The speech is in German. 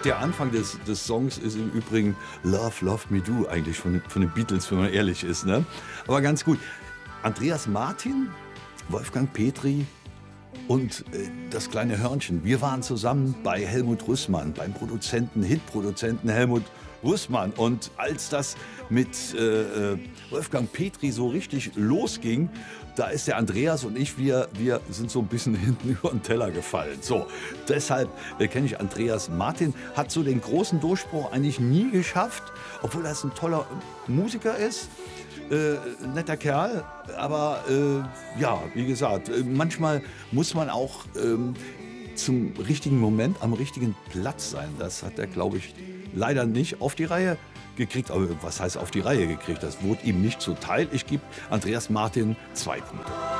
Der Anfang des Songs ist im Übrigen Love, Love Me Do, eigentlich von den Beatles, wenn man ehrlich ist. Ne? Aber ganz gut. Andreas Martin, Wolfgang Petri und das kleine Hörnchen. Wir waren zusammen bei Helmut Rüssmann, beim Hitproduzenten Helmut Rüssmann. Und als das mit Wolfgang Petri so richtig losging, da ist der Andreas und ich, wir sind so ein bisschen hinten über den Teller gefallen. So, deshalb kenne ich Andreas Martin, hat so den großen Durchbruch eigentlich nie geschafft, obwohl er ein toller Musiker ist. Netter Kerl, aber ja, wie gesagt, manchmal muss man auch zum richtigen Moment am richtigen Platz sein. Das hat er, glaube ich, leider nicht auf die Reihe gekriegt. Aber was heißt auf die Reihe gekriegt? Das wurde ihm nicht zuteil. Ich gebe Andreas Martin 2 Punkte.